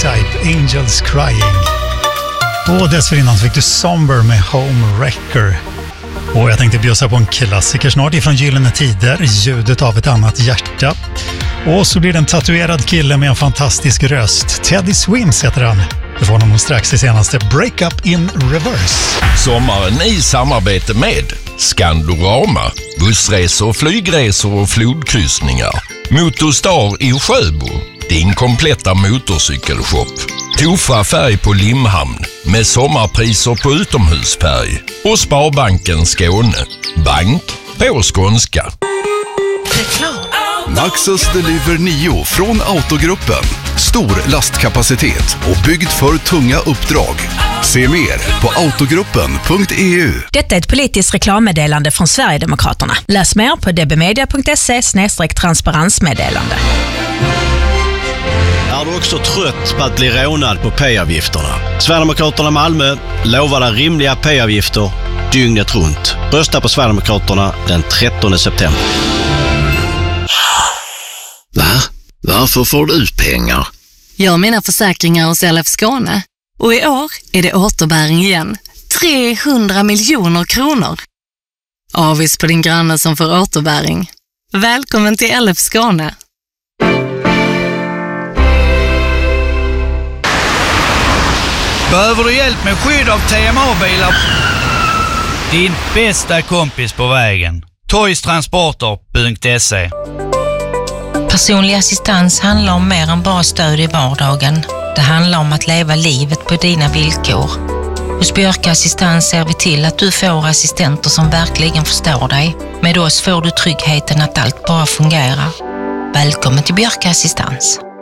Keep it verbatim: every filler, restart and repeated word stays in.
E-Type, Angels Crying. Och dessförinnan fick du Somber med Home Wrecker. Och jag tänkte bjussa på en klassiker snart ifrån Gyllene Tider, Ljudet av ett annat hjärta. Och så blir det en tatuerad kille med en fantastisk röst. Teddy Swims heter han. Du får honom strax i senaste Break Up in Reverse. Sommaren i samarbete med Skandorama, bussresor, flygresor och flodkryssningar. Motorstar i Sjöbo, din kompletta motorcykelshop. Tofa färg på Limhamn med sommarpriser på utomhusfärg. Och Sparbanken Skåne, bank på skånska. Maxus Deliver nio från Autogruppen. Stor lastkapacitet och byggd för tunga uppdrag. Se mer på autogruppen punkt e u. Detta är ett politiskt reklammeddelande från Sverigedemokraterna. Läs mer på dbmedia punkt se slash transparensmeddelande. Är du också trött på att bli rånad på P-avgifterna? Sverigedemokraterna Malmö lovar dig rimliga P-avgifter dygnet runt. Rösta på Sverigedemokraterna den trettonde september. Va? Varför får du ut pengar? Jag har mina försäkringar hos L F Skåne. Och i år är det återbäring igen. trehundra miljoner kronor. Avis på din granne som får återbäring. Välkommen till L F Skåne. Behöver du hjälp med skydd av T M A-bilar? Din bästa kompis på vägen. toys transporter punkt se. Personlig assistans handlar om mer än bara stöd i vardagen. Det handlar om att leva livet på dina villkor. Hos Björka Assistans ser vi till att du får assistenter som verkligen förstår dig. Med oss får du tryggheten att allt bara fungerar. Välkommen till Björka Assistans.